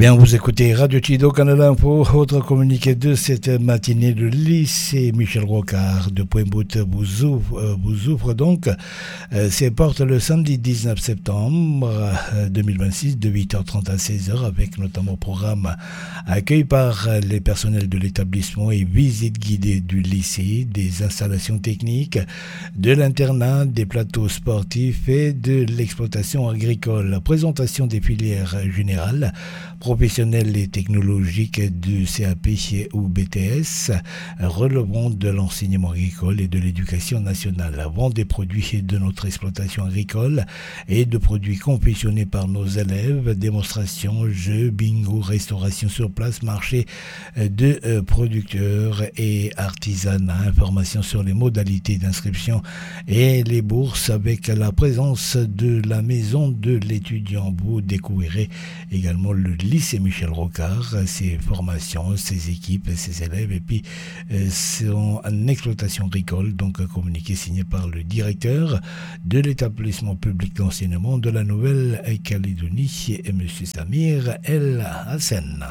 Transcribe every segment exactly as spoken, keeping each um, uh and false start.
bien, vous écoutez Radio Chido Canada Info, autre communiqué de cette matinée. Le lycée Michel Rocard de Pointe-Boute vous ouvre, euh, vous ouvre donc euh, ses portes le samedi dix-neuf septembre euh, deux mille vingt-six de huit heures trente à seize heures, avec notamment programme accueil par les personnels de l'établissement et visite guidée du lycée, des installations techniques, de l'internat, des plateaux sportifs et de l'exploitation agricole. Présentation des filières générales, professionnels et technologiques du C A P ou B T S relevant de l'enseignement agricole et de l'éducation nationale. Vente des produits de notre exploitation agricole et de produits confectionnés par nos élèves, démonstrations, jeux, bingo, restauration sur place, marché de producteurs et artisanat, informations sur les modalités d'inscription et les bourses avec la présence de la maison de l'étudiant. Vous découvrirez également le lycée Michel Rocard, ses formations, ses équipes, ses élèves et puis euh, son exploitation agricole, donc communiqué signé par le directeur de l'établissement public d'enseignement de la Nouvelle-Calédonie, M. Samir El Hassan.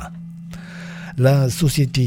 La société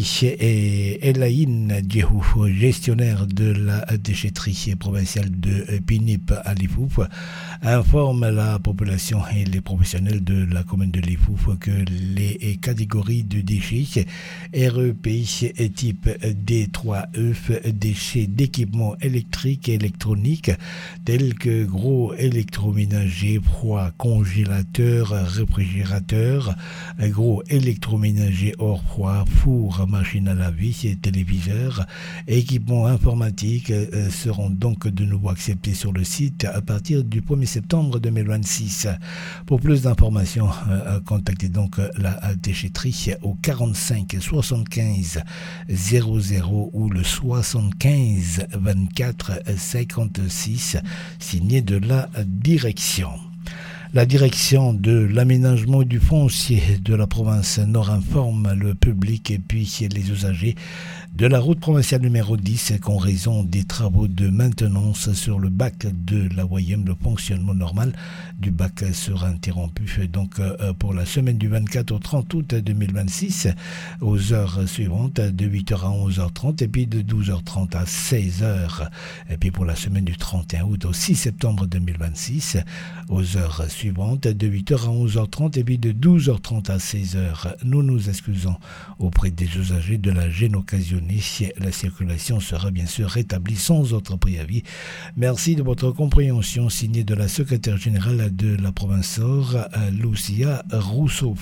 Elaïne Djehou, gestionnaire de la déchetterie provinciale de Pinip à Lifouf, informe la population et les professionnels de la commune de Lifouf que les catégories de déchets R E P type D trois E, déchets d'équipements électriques et électroniques tels que gros électroménagers, froid, congélateur, réfrigérateur, gros électroménagers hors froid, four, machine à laver, téléviseurs, équipements informatiques euh, seront donc de nouveau acceptés sur le site à partir du premier septembre deux mille vingt-six. Pour plus d'informations, euh, contactez donc la déchetterie au quarante-cinq soixante-quinze zéro zéro ou le soixante-quinze vingt-quatre cinquante-six, signé de la direction. La direction de l'aménagement du foncier de la province Nord informe le public et puis les usagers de la route provinciale numéro dix qu'en raison des travaux de maintenance sur le bac de la Wayem, le fonctionnement normal du bac sera interrompu donc pour la semaine du vingt-quatre au trente août deux mille vingt-six aux heures suivantes de huit heures à onze heures trente et puis de douze heures trente à seize heures, et puis pour la semaine du trente et un août au six septembre deux mille vingt-six aux heures suivantes de huit heures à onze heures trente et puis de douze heures trente à seize heures. Nous nous excusons auprès des usagers de la gêne occasionnée. La circulation sera bien sûr rétablie sans autre préavis. Merci de votre compréhension, signé de la secrétaire générale de la province Nord, Lucia Rousseau.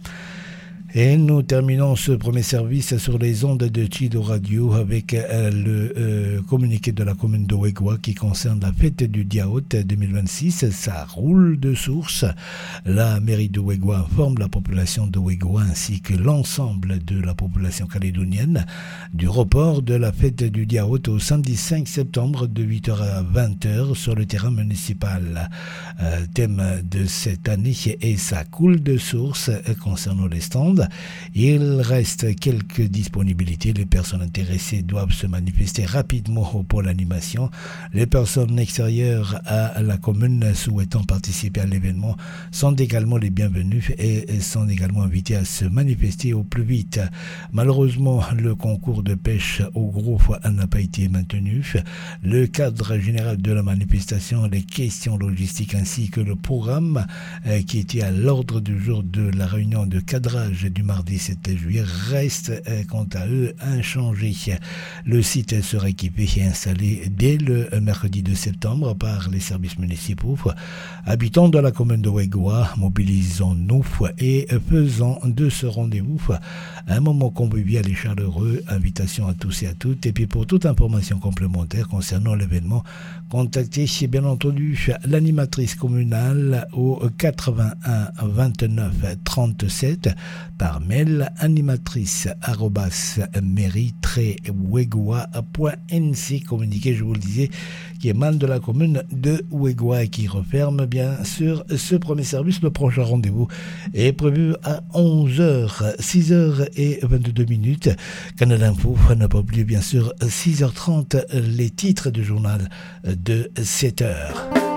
Et nous terminons ce premier service sur les ondes de Chido Radio avec euh, le euh, communiqué de la commune de Wegwa qui concerne la fête du Diaout deux mille vingt-six. Ça roule de source. La mairie de Wegwa informe la population de Wegwa ainsi que l'ensemble de la population calédonienne du report de la fête du Diaout au samedi cinq septembre de huit heures à vingt heures sur le terrain municipal. Euh, thème de cette année est ça coule de source euh, concernant les stands. Il reste quelques disponibilités. Les personnes intéressées doivent se manifester rapidement au pôle animation. Les personnes extérieures à la commune souhaitant participer à l'événement sont également les bienvenus et sont également invités à se manifester au plus vite. Malheureusement, le concours de pêche au gros n'a pas été maintenu. Le cadre général de la manifestation, les questions logistiques ainsi que le programme qui était à l'ordre du jour de la réunion de cadrage du mardi sept juillet reste euh, quant à eux inchangé. Le site sera équipé et installé dès le mercredi deux septembre par les services municipaux. Habitants de la commune de Wegwa, mobilisons-nous et faisons de ce rendez-vous un moment convivial et chaleureux. Invitation à tous et à toutes. Et puis pour toute information complémentaire concernant l'événement, contactez bien entendu l'animatrice communale au quatre-vingt-un vingt-neuf trente-sept par mail animatrice arobase mairie wegwa point n c, communiqué, je vous le disais, qui émane de la commune de Wegwa et qui referme bien sûr ce premier service. Le prochain rendez-vous est prévu à onze heures, six heures et vingt-deux minutes. Canada Info, n'a pas oublié bien sûr six heures trente les titres du journal de sept heures.